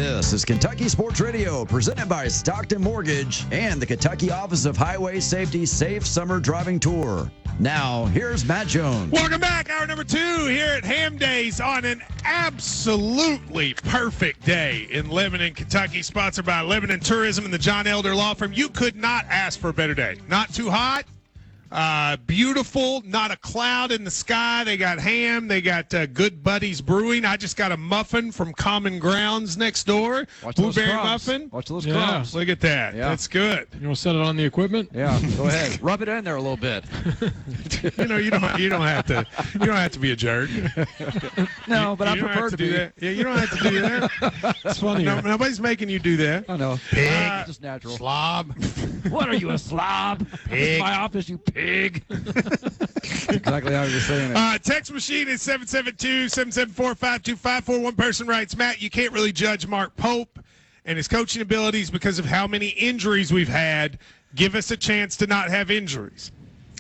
This is Kentucky Sports Radio, presented by Stockton Mortgage and the Kentucky Office of Highway Safety Safe Summer Driving Tour. Now, here's Matt Jones. Welcome back. Hour number 2 here at Ham Days on an absolutely perfect day in Lebanon, Kentucky, sponsored by Lebanon Tourism and the John Elder Law Firm. You could not ask for a better day. Not too hot. Beautiful, not a cloud in the sky. They got ham. They got Good Buddies Brewing. I just got a muffin from Common Grounds next door. Watch Blueberry those crumbs. muffin. Watch those Yeah. crumbs. Look at that. Yeah. That's good. You want to set it on the equipment? Yeah, go ahead. Rub it in there a little bit. You know, you don't have to be a jerk. No, but I You don't prefer have to do be. that. Yeah, you don't have to do that. It's funny. No, nobody's making you do that. I know. Pig. It's just natural. Slob. What are you, a slob? Pig. This is my office, you pig. Exactly how you're saying it. Text machine is 772-774-5254. One person writes, Matt, you can't really judge Mark Pope and his coaching abilities because of how many injuries we've had. Give us a chance to not have injuries.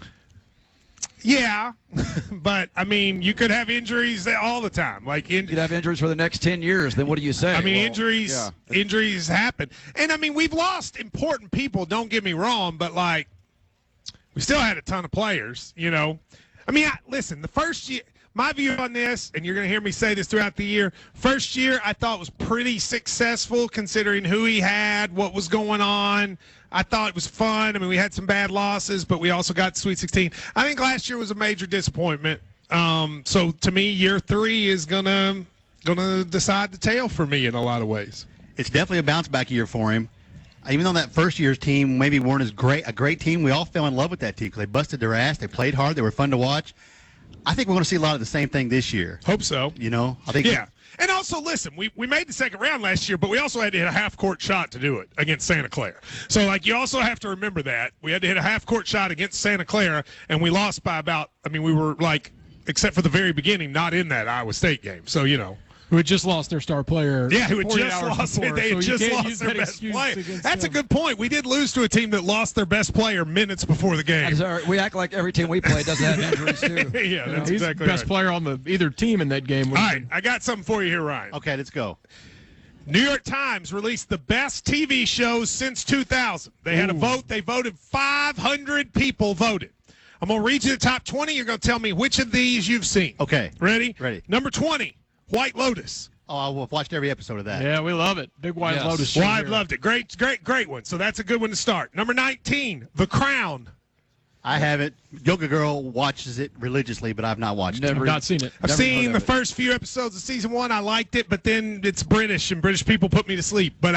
Yeah, but, I mean, you could have injuries all the time. You could have injuries for the next 10 years, then what do you say? I mean, Well, injuries happen. And, I mean, we've lost important people, don't get me wrong, but, like, we still had a ton of players, you know. I mean, listen, the first year, my view on this, and you're going to hear me say this throughout the year, first year I thought was pretty successful considering who he had, what was going on. I thought it was fun. I mean, we had some bad losses, but we also got to Sweet 16. I think last year was a major disappointment. So to me, year 3 is gonna decide the tale for me in a lot of ways. It's definitely a bounce back year for him. Even though that first year's team maybe weren't a great team, we all fell in love with that team because they busted their ass, they played hard, they were fun to watch. I think we're going to see a lot of the same thing this year. Hope so. You know, I think. Yeah. And also, listen, we made the second round last year, but we also had to hit a half-court shot to do it against Santa Clara. So, like, you also have to remember that. We had to hit a half-court shot against Santa Clara, and we lost by about, I mean, we were, like, except for the very beginning, not in that Iowa State game. So, you know. Who had just lost their star player. Yeah, who had 40 just hours lost before, they had so you just can't lost use their that best excuse player. against That's a them. good point. We did lose to a team that lost their best player minutes before the game. We act like every team we play doesn't have injuries, too. Yeah, that's He's exactly best right. player on the either team in that game. All right, I got something for you here, Ryan. Okay, let's go. New York Times released the best TV shows since 2000. They had a vote. They voted. 500 people voted. I'm going to read you the top 20. You're going to tell me which of these you've seen. Okay. Ready? Ready. Number 20, White Lotus. Oh, I've watched every episode of that. Yeah, we love it. Big White Yes. Lotus. Well, show I've here. loved it. Great one. So that's a good one to start. Number 19, The Crown. I haven't. Yoga Girl watches it religiously, but I've not watched I've not seen it. I've Never seen heard the of it. first few episodes of season 1. I liked it, but then it's British, and British people put me to sleep. But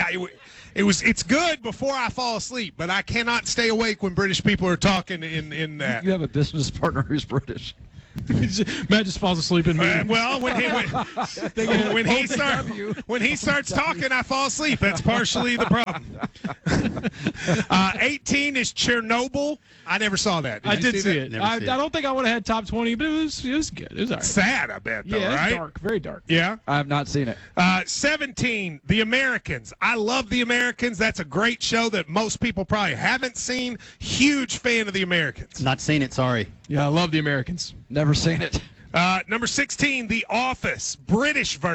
it's good before I fall asleep, but I cannot stay awake when British people are talking in that. You have a business partner who's British. Matt just falls asleep in me. Well, when he starts talking, I fall asleep. That's partially the problem. 18 is Chernobyl. I never saw that. I did see that? it. Never I see it. don't think I would have had top 20, but it was good. It was all right. Sad, I bet, though, Yeah, right? it's dark. Very dark. Yeah. I have not seen it. 17, The Americans. I love The Americans. That's a great show that most people probably haven't seen. Huge fan of The Americans. Not seen it. Sorry. Yeah, I love the Americans. Never seen it. Number 16, The Office. British version.